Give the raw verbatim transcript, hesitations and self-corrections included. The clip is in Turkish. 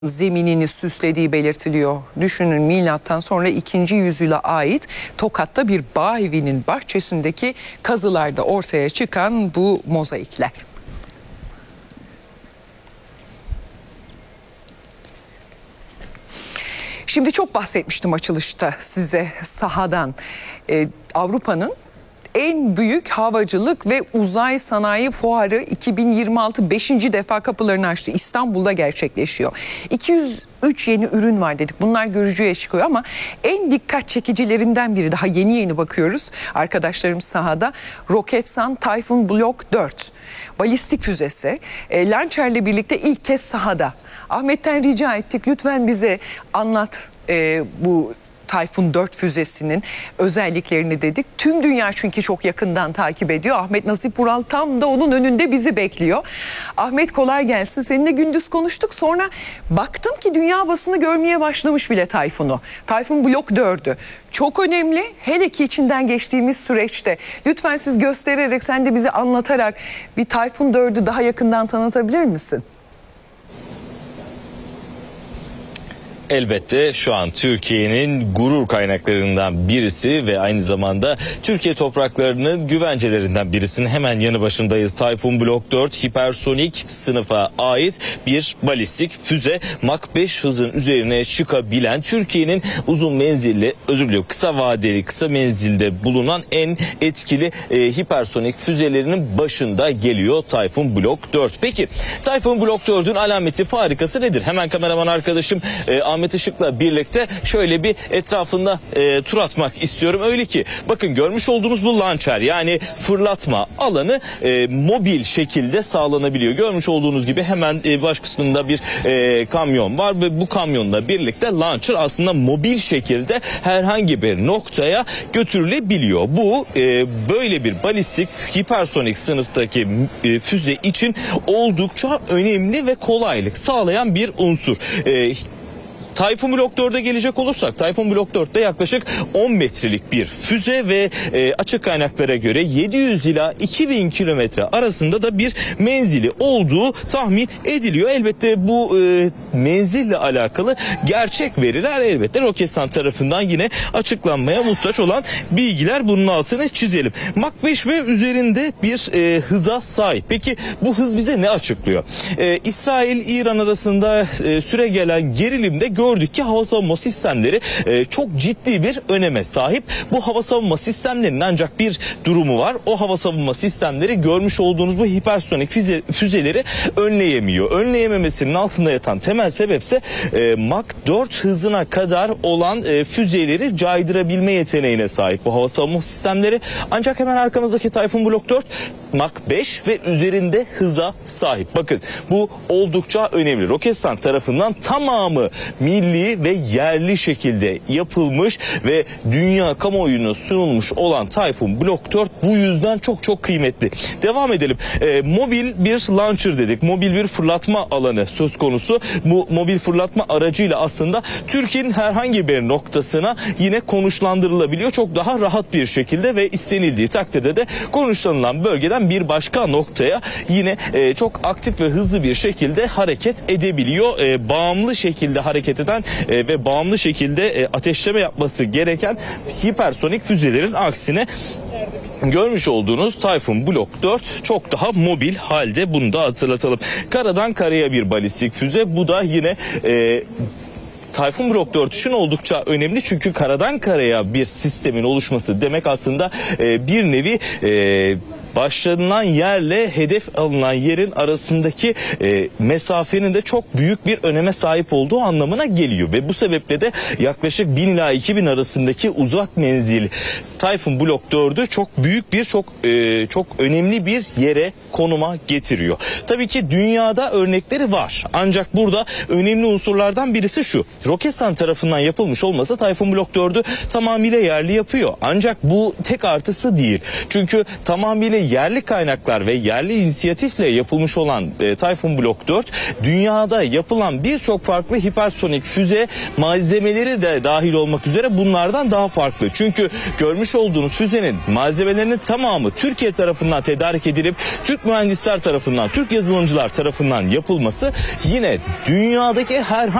zeminini süslediği belirtiliyor. Düşünün, milattan sonra ikinci yüzyıla ait Tokat'ta bir bağ evinin bahçesindeki kazılarda ortaya çıkan bu mozaikler. Şimdi çok bahsetmiştim açılışta size sahadan. Ee, Avrupa'nın en büyük havacılık ve uzay sanayi fuarı iki bin yirmi altı beşinci defa kapılarını açtı. İstanbul'da gerçekleşiyor. iki yüz üç yeni ürün var dedik. Bunlar görücüye çıkıyor ama en dikkat çekicilerinden biri, daha yeni yeni bakıyoruz arkadaşlarımız sahada, Roketsan Typhoon Block dört. Balistik füzesi e, Launcher'le birlikte ilk kez sahada. Ahmet'ten rica ettik, lütfen bize anlat e, bu Typhoon dört füzesinin özelliklerini dedik. Tüm dünya çünkü çok yakından takip ediyor. Ahmet Nasip Vural tam da onun önünde bizi bekliyor. Ahmet, kolay gelsin. Seninle gündüz konuştuk. Sonra baktım ki dünya basını görmeye başlamış bile Typhoon'u. Typhoon Block dördü. Çok önemli. Hele ki içinden geçtiğimiz süreçte. Lütfen siz göstererek, sen de bize anlatarak bir Typhoon dördü daha yakından tanıtabilir misin? Elbette şu an Türkiye'nin gurur kaynaklarından birisi ve aynı zamanda Türkiye topraklarının güvencelerinden birisinin hemen yanı başındayız. Typhoon Block dört hipersonik sınıfa ait bir balistik füze. Mach beş hızın üzerine çıkabilen, Türkiye'nin uzun menzilli, özür diliyorum kısa vadeli, kısa menzilde bulunan en etkili e, hipersonik füzelerinin başında geliyor Typhoon Block dört. Peki Typhoon Block dördün alameti, farikası nedir? Hemen kameraman arkadaşım e, Ahmet Işık'la birlikte şöyle bir etrafında e, tur atmak istiyorum. Öyle ki bakın, görmüş olduğunuz bu launcher, yani fırlatma alanı e, mobil şekilde sağlanabiliyor. Görmüş olduğunuz gibi hemen e, baş kısmında bir e, kamyon var ve bu kamyonla birlikte launcher aslında mobil şekilde herhangi bir noktaya götürülebiliyor. Bu e, böyle bir balistik hipersonik sınıftaki e, füze için oldukça önemli ve kolaylık sağlayan bir unsur. E, Typhoon Block dörde gelecek olursak, Typhoon Block dörtte yaklaşık on metrelik bir füze ve e, açık kaynaklara göre yedi yüz ila iki bin kilometre arasında da bir menzili olduğu tahmin ediliyor. Elbette bu e, menzille alakalı gerçek veriler elbette Roketsan tarafından yine açıklanmaya muhtaç olan bilgiler, bunun altını çizelim. Mach beş ve üzerinde bir e, hıza sahip. Peki bu hız bize ne açıklıyor? E, İsrail-İran arasında e, süre gelen gerilimde gördük ki hava savunma sistemleri e, çok ciddi bir öneme sahip. Bu hava savunma sistemlerinin ancak bir durumu var. O hava savunma sistemleri görmüş olduğunuz bu hipersonik füze, füzeleri önleyemiyor. Önleyememesinin altında yatan temel sebepse e, Mach dört hızına kadar olan e, füzeleri caydırabilme yeteneğine sahip bu hava savunma sistemleri. Ancak hemen arkamızdaki Typhoon Block dört Mach beş ve üzerinde hıza sahip. Bakın, bu oldukça önemli. Roketsan tarafından tamamı milli ve yerli şekilde yapılmış ve dünya kamuoyuna sunulmuş olan Typhoon Block dört bu yüzden çok çok kıymetli. Devam edelim. E, mobil bir launcher dedik. Mobil bir fırlatma alanı söz konusu. Bu mobil fırlatma aracıyla aslında Türkiye'nin herhangi bir noktasına yine konuşlandırılabiliyor. Çok daha rahat bir şekilde ve istenildiği takdirde de konuşlanılan bölgeden bir başka noktaya yine e, çok aktif ve hızlı bir şekilde hareket edebiliyor. E, bağımlı şekilde hareket eden e, ve bağımlı şekilde e, ateşleme yapması gereken hipersonik füzelerin aksine görmüş olduğunuz Typhoon Block dört çok daha mobil halde, bunu da hatırlatalım. Karadan karaya bir balistik füze. Bu da yine e, Typhoon Block dört için oldukça önemli, çünkü karadan karaya bir sistemin oluşması demek aslında e, bir nevi e, başlanılan yerle hedef alınan yerin arasındaki e, mesafenin de çok büyük bir öneme sahip olduğu anlamına geliyor ve bu sebeple de yaklaşık bin ila iki bin arasındaki uzak menzil Typhoon Block dördü çok büyük bir, çok e, çok önemli bir yere, konuma getiriyor. Tabii ki dünyada örnekleri var. Ancak burada önemli unsurlardan birisi şu: Roketsan tarafından yapılmış olması Typhoon Block dördü tamamıyla yerli yapıyor. Ancak bu tek artısı değil. Çünkü tamamıyla yerli kaynaklar ve yerli inisiyatifle yapılmış olan e, Tayfun Blok dört dünyada yapılan birçok farklı hipersonik füze malzemeleri de dahil olmak üzere bunlardan daha farklı. Çünkü görmüş olduğunuz füzenin malzemelerinin tamamı Türkiye tarafından tedarik edilip Türk mühendisler tarafından, Türk yazılımcılar tarafından yapılması yine dünyadaki herhangi